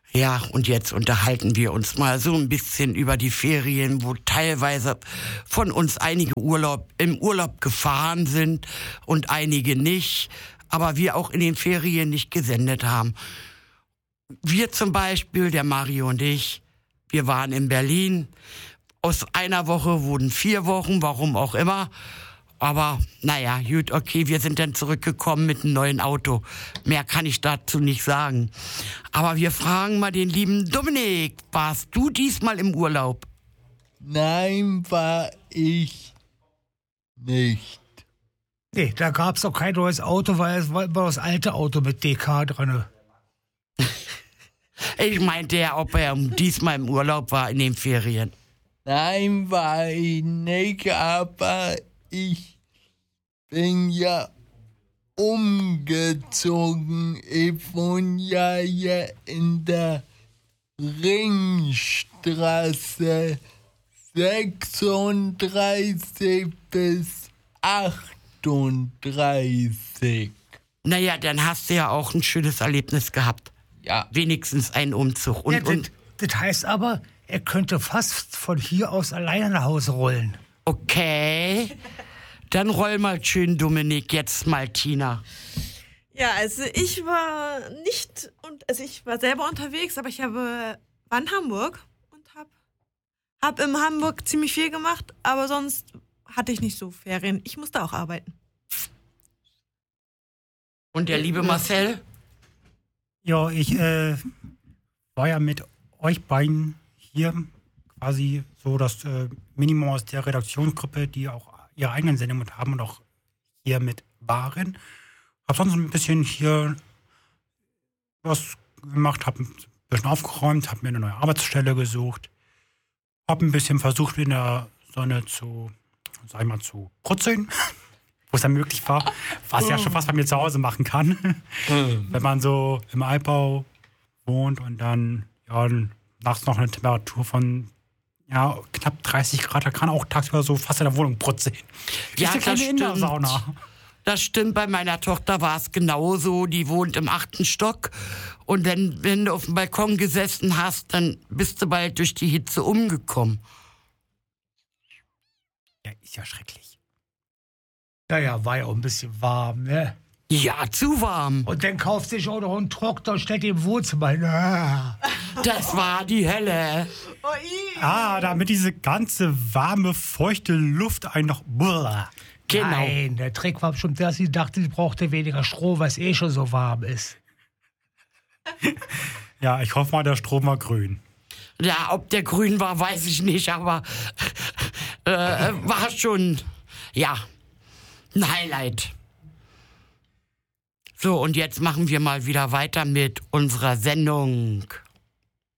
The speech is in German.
Ja, und jetzt unterhalten wir uns mal so ein bisschen über die Ferien, wo teilweise von uns einige im Urlaub gefahren sind und einige nicht, aber wir auch in den Ferien nicht gesendet haben. Wir zum Beispiel, der Mario und ich, wir waren in Berlin. Aus einer Woche wurden 4 Wochen, warum auch immer. Aber naja, gut, okay, wir sind dann zurückgekommen mit einem neuen Auto. Mehr kann ich dazu nicht sagen. Aber wir fragen mal den lieben Dominik, warst du diesmal im Urlaub? Nein, war ich nicht. Nee, da gab es auch kein neues Auto, weil es war das alte Auto mit DK drin. Ich meinte ja, ob er diesmal im Urlaub war in den Ferien. Nein, war ich nicht, aber ich bin ja umgezogen. Ich wohne ja hier in der Ringstraße 36 bis 38. Naja, dann hast du ja auch ein schönes Erlebnis gehabt. Ja. Wenigstens einen Umzug. Das heißt aber, er könnte fast von hier aus alleine nach Hause rollen. Okay. Dann roll mal schön, Dominik, jetzt mal Tina. Ja, also ich war selber unterwegs, aber war in Hamburg und hab in Hamburg ziemlich viel gemacht, aber sonst hatte ich nicht so Ferien. Ich musste auch arbeiten. Und der liebe Marcel? Ja, ich war ja mit euch beiden hier quasi so das Minimum aus der Redaktionsgruppe, die auch ihre eigenen Sendungen haben und auch hier mit waren. Hab sonst ein bisschen hier was gemacht, hab ein bisschen aufgeräumt, hab mir eine neue Arbeitsstelle gesucht, hab ein bisschen versucht, in der Sonne zu brutzeln, wo es dann möglich war, was ja schon fast bei mir zu Hause machen kann. Wenn man so im Altbau wohnt und dann nachts noch eine Temperatur von knapp 30 Grad, da kann auch tagsüber so fast in der Wohnung brutzeln. Ja, das stimmt. Das stimmt, bei meiner Tochter war es genauso. Die wohnt im 8. Stock. Und wenn du auf dem Balkon gesessen hast, dann bist du bald durch die Hitze umgekommen. Ja, ist ja schrecklich. Naja, war ja auch ein bisschen warm, ne? Ja, zu warm. Und dann kauft sich auch noch einen Trockner und stellt im Wohnzimmer. Na. Das war die Hölle. Damit diese ganze warme, feuchte Luft einen noch... Genau. Nein, der Trick war bestimmt, dass sie dachte, sie brauchte weniger Strom, weil es schon so warm ist. Ja, ich hoffe mal, der Strom war grün. Ja, ob der grün war, weiß ich nicht, aber war schon, ein Highlight. So, und jetzt machen wir mal wieder weiter mit unserer Sendung.